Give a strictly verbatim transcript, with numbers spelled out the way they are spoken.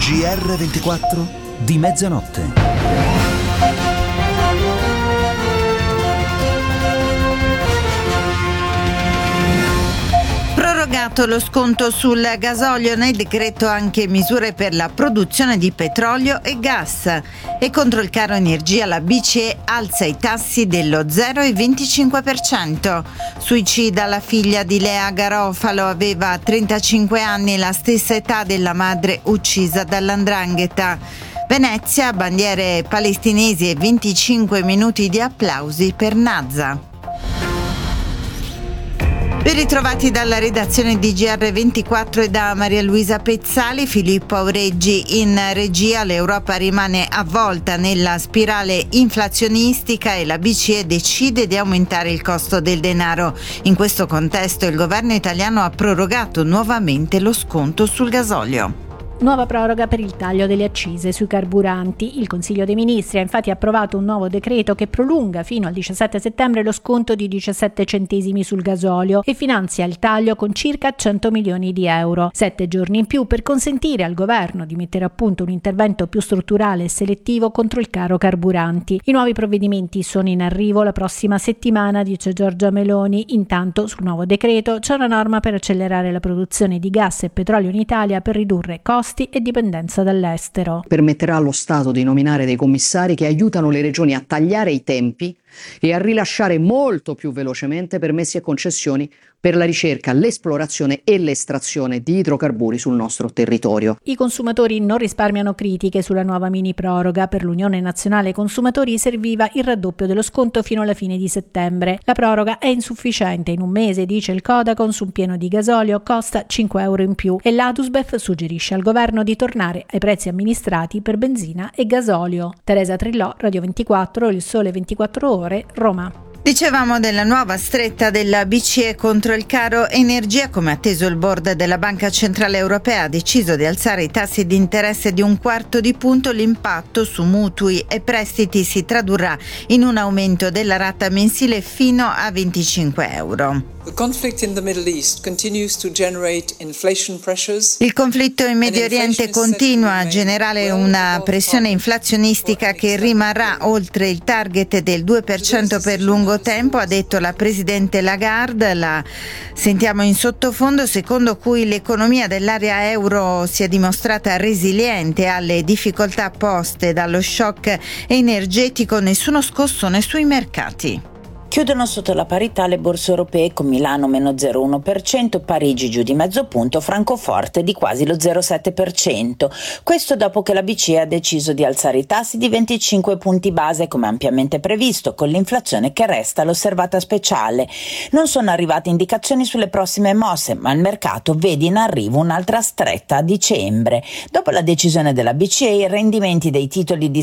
G R ventiquattro di mezzanotte. Prorogato lo sconto sul gasolio, nel decreto anche misure per la produzione di petrolio e gas. E contro il caro energia la B C E alza i tassi dello zero virgola venticinque per cento. Suicida la figlia di Lea Garofalo, aveva trentacinque anni, la stessa età della madre uccisa dall'Andrangheta. Venezia, bandiere palestinesi e venticinque minuti di applausi per Nazza. Ben ritrovati dalla redazione di G R ventiquattro e da Maria Luisa Pezzali. Filippo Aureggi in regia. L'Europa rimane avvolta nella spirale inflazionistica e la B C E decide di aumentare il costo del denaro. In questo contesto il governo italiano ha prorogato nuovamente lo sconto sul gasolio. Nuova proroga per il taglio delle accise sui carburanti. Il Consiglio dei Ministri ha infatti approvato un nuovo decreto che prolunga fino al diciassette settembre lo sconto di diciassette centesimi sul gasolio e finanzia il taglio con circa cento milioni di euro. Sette giorni in più per consentire al governo di mettere a punto un intervento più strutturale e selettivo contro il caro carburanti. I nuovi provvedimenti sono in arrivo la prossima settimana, dice Giorgia Meloni. Intanto sul nuovo decreto c'è una norma per accelerare la produzione di gas e petrolio in Italia per ridurre costi e dipendenza dall'estero. Permetterà allo Stato di nominare dei commissari che aiutano le regioni a tagliare i tempi e a rilasciare molto più velocemente permessi e concessioni per la ricerca, l'esplorazione e l'estrazione di idrocarburi sul nostro territorio. I consumatori non risparmiano critiche sulla nuova mini proroga. Per l'Unione Nazionale Consumatori serviva il raddoppio dello sconto fino alla fine di settembre. La proroga è insufficiente. In un mese, dice il Codacons, un pieno di gasolio costa cinque euro in più e l'Adusbef suggerisce al governo di tornare ai prezzi amministrati per benzina e gasolio. Teresa Trillò, Radio ventiquattro, Il Sole ventiquattro Ore, Roma. Dicevamo della nuova stretta della B C E contro il caro energia. Come atteso, il board della Banca Centrale Europea ha deciso di alzare i tassi di interesse di un quarto di punto. L'impatto su mutui e prestiti si tradurrà in un aumento della rata mensile fino a venticinque euro. The conflict in the Middle East continues to generate inflation pressures. Il conflitto in Medio Oriente continua a generare una pressione inflazionistica che rimarrà oltre il target del due per cento per lungo tempo, ha detto la Presidente Lagarde. La sentiamo in sottofondo, secondo cui l'economia dell'area euro si è dimostrata resiliente alle difficoltà poste dallo shock energetico. Nessuno scossone sui mercati. Chiudono sotto la parità le borse europee, con Milano meno zero virgola uno per cento, Parigi giù di mezzo punto, Francoforte di quasi lo zero virgola sette per cento. Questo dopo che la B C E ha deciso di alzare i tassi di venticinque punti base come ampiamente previsto, con l'inflazione che resta l'osservata speciale. Non sono arrivate indicazioni sulle prossime mosse, ma il mercato vede in arrivo un'altra stretta a dicembre. Dopo la decisione della B C E, i rendimenti dei titoli di